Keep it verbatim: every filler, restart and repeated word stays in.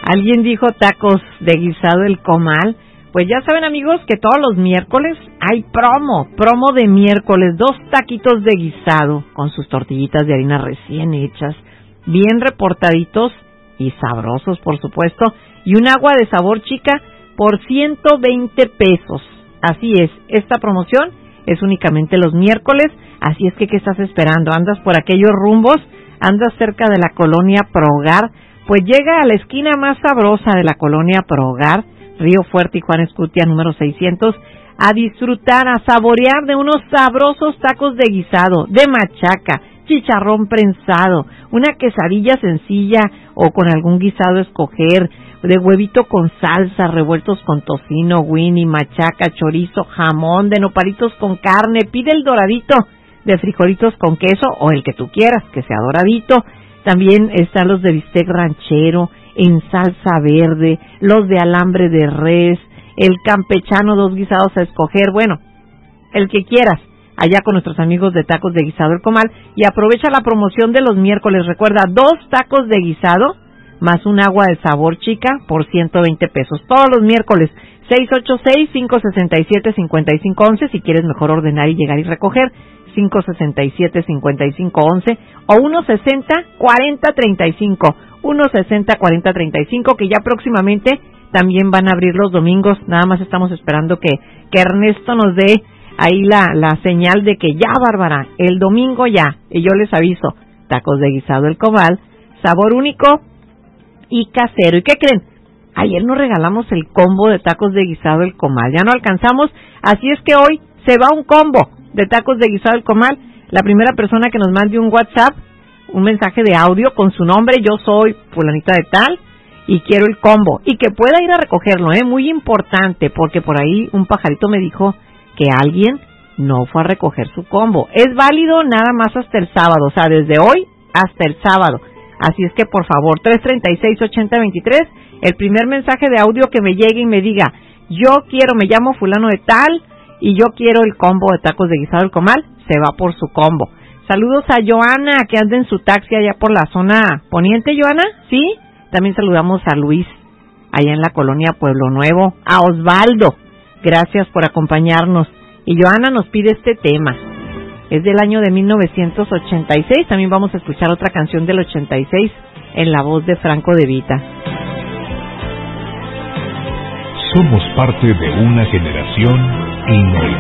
Alguien dijo tacos de guisado El Comal. Pues ya saben, amigos, que todos los miércoles hay promo, promo de miércoles, dos taquitos de guisado con sus tortillitas de harina recién hechas, bien reportaditos y sabrosos, por supuesto, y un agua de sabor chica por ciento veinte pesos. Así es, esta promoción es únicamente los miércoles, así es que ¿qué estás esperando? ¿Andas por aquellos rumbos? ¿Andas cerca de la colonia Prohogar? Pues llega a la esquina más sabrosa de la colonia Prohogar, Río Fuerte y Juan Escutia número seiscientos, a disfrutar, a saborear de unos sabrosos tacos de guisado, de machaca, chicharrón prensado, una quesadilla sencilla o con algún guisado a escoger, de huevito con salsa, revueltos con tocino, winnie, machaca, chorizo, jamón, de nopalitos con carne, pide el doradito, de frijolitos con queso o el que tú quieras, que sea doradito. También están los de bistec ranchero, en salsa verde, los de alambre de res, el campechano, dos guisados a escoger, bueno, el que quieras, allá con nuestros amigos de Tacos de Guisado El Comal, y aprovecha la promoción de los miércoles, recuerda, dos tacos de guisado, más un agua de sabor chica, por ciento veinte pesos, todos los miércoles, seis ocho seis, cinco seis siete, cinco cinco uno uno, si quieres mejor ordenar y llegar y recoger, cinco seis siete, cinco cinco uno uno, o uno sesenta, cuarenta treinta y cinco, uno sesenta, cuarenta treinta y cinco, que ya próximamente también van a abrir los domingos. Nada más estamos esperando que, que Ernesto nos dé ahí la, la señal de que ya, Bárbara, el domingo ya, y yo les aviso, tacos de guisado El Comal, sabor único y casero. ¿Y qué creen? Ayer nos regalamos el combo de tacos de guisado El Comal, ya no alcanzamos, así es que hoy se va un combo de tacos de guisado El Comal. La primera persona que nos mande un WhatsApp, un mensaje de audio con su nombre, yo soy fulanita de tal y quiero el combo, y que pueda ir a recogerlo, ¿eh? Muy importante, porque por ahí un pajarito me dijo que alguien no fue a recoger su combo. Es válido nada más hasta el sábado, o sea, desde hoy hasta el sábado. Así es que, por favor, tres treinta y seis, ochenta veintitrés, el primer mensaje de audio que me llegue y me diga, yo quiero, me llamo fulano de tal, y yo quiero el combo de tacos de guisado El Comal, se va por su combo. Saludos a Joana, que anda en su taxi allá por la zona poniente, Joana, ¿sí? También saludamos a Luis, allá en la colonia Pueblo Nuevo, a Osvaldo, gracias por acompañarnos. Y Joana nos pide este tema, es del año de mil novecientos ochenta y seis, también vamos a escuchar otra canción del ochenta y seis en la voz de Franco De Vita. Somos parte de una generación inolvidable.